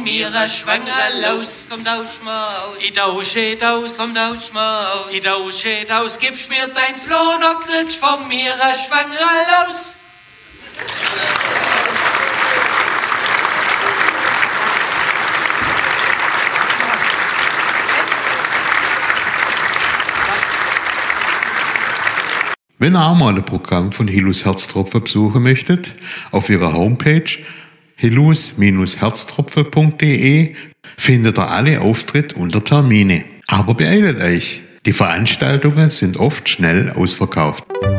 mir schwanger los. Komm, tausch mal aus. Ich tausche aus. Komm, tausch mal aus. Ich tausche aus. Gibst mir dein Floh, noch kriegst von mir schwanger los. Wenn ihr auch mal ein Programm von Hillus Herztropfen besuchen möchtet, auf ihrer Homepage hillus-herztropfen.de findet ihr alle Auftritte unter Termine. Aber beeilt euch, die Veranstaltungen sind oft schnell ausverkauft.